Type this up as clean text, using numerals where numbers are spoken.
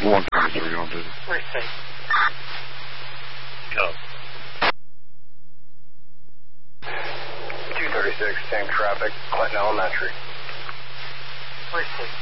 133 on duty. Receive. Go. 236, same traffic, Clinton Elementary. Receive.